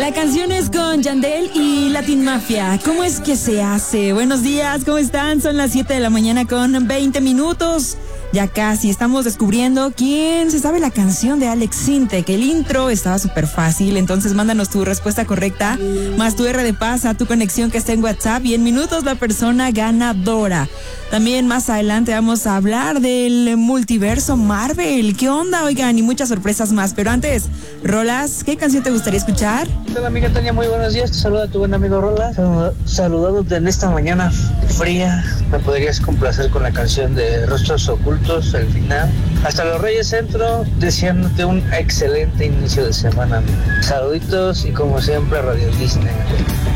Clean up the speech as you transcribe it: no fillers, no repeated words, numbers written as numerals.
La canción es con Yandel y Latin Mafia. ¿Cómo es que se hace? Buenos días, ¿cómo están? Son las 7 de la mañana con 20 minutos. Ya casi estamos descubriendo quién se sabe la canción de Alex Sintek. El intro estaba súper fácil, entonces mándanos tu respuesta correcta, más tu R de paz a tu conexión que está en WhatsApp y en minutos la persona ganadora. También más adelante vamos a hablar del multiverso Marvel. ¿Qué onda? Oigan, y muchas sorpresas más. Pero antes, Rolas, ¿qué canción te gustaría escuchar? Hola amiga Tania, muy buenos días. Te saluda tu buen amigo Rolas. Saludándote en esta mañana fría. Me podrías complacer con la canción de Rostros Ocultos, el final. Hasta los Reyes Centro, deseándote un excelente inicio de semana. Saluditos y como siempre Radio Disney.